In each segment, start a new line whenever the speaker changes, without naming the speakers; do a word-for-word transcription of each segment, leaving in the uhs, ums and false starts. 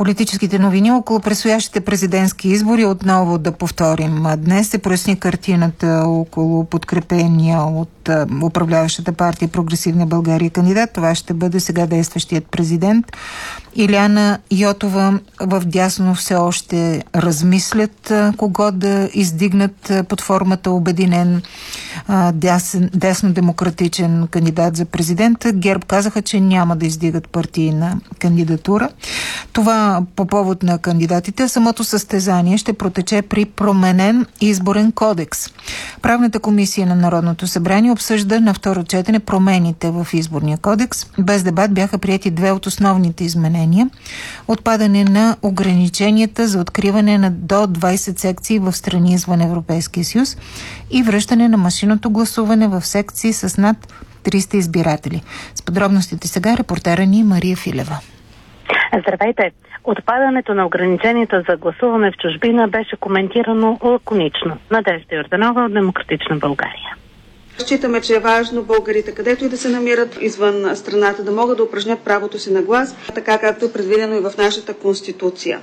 Политическите новини около предстоящите президентски избори отново да повторим. Днес се проясни картината около подкрепения от управляващата партия Прогресивна България кандидат. Това ще бъде сега действащият президент. Иляна Йотова в дясно все още размислят кого да издигнат под формата обединен дясно-демократичен кандидат за президент. ГЕРБ казаха, че няма да издигат партийна кандидатура. Това по повод на кандидатите. Самото състезание ще протече при променен изборен кодекс. Правната комисия на Народното събрание обсъжда на второ четене промените в изборния кодекс. Без дебат бяха приети две от основните изменения. Отпадане на ограниченията за откриване на до двайсет секции в страни извън Европейския съюз и връщане на машинното гласуване в секции с над триста избиратели. С подробностите сега репортера ни Мария Филева.
Здравейте! Отпадането на ограниченията за гласуване в чужбина беше коментирано лаконично. Надежда Йорданова от Демократична България.
Считаме, че е важно българите, където и да се намират извън страната, да могат да упражнят правото си на глас, така както е предвидено и в нашата Конституция.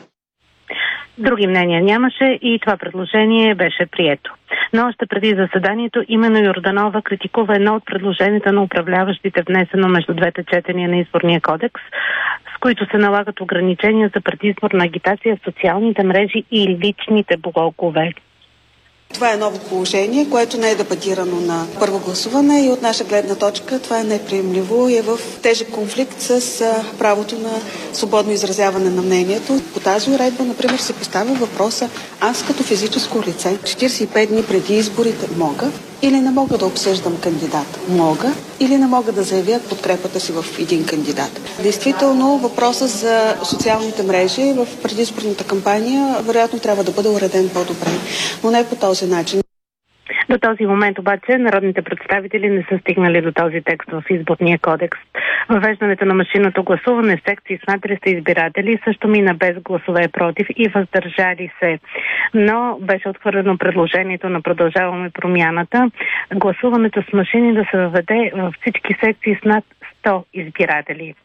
Други мнения нямаше и това предложение беше прието. Но още преди заседанието, именно Йорданова критикува едно от предложенията на управляващите, внесено между двете четения на изборния кодекс, с които се налагат ограничения за предизборна агитация в социалните мрежи и личните блогове.
Това е ново положение, което не е дебатирано на първо гласуване и от наша гледна точка това е неприемливо и е в тежък конфликт с правото на свободно изразяване на мнението. По тази уредба, например, се поставя въпроса: аз като физическо лице четирийсет и пет дни преди изборите мога или не мога да обсъждам кандидат? Мога или не мога да заявя подкрепата си в един кандидат? Действително, въпросът за социалните мрежи в предизборната кампания вероятно трябва да бъде уреден по-добре, но не по този начин.
До този момент обаче народните представители не са стигнали до този текст в изборния кодекс. Въвеждането на машинното гласуване в секции с над триста избиратели също мина без гласове против и въздържали се. Но беше отхвърлено предложението на Продължаваме промяната гласуването с машини да се въведе във всички секции с над сто избиратели.